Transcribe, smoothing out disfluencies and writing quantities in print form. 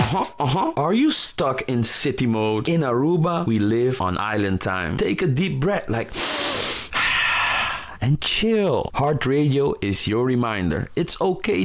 Are you stuck in city mode? In Aruba, we live on island time. Take a deep breath, like and chill. Heart Radio is your reminder. It's okay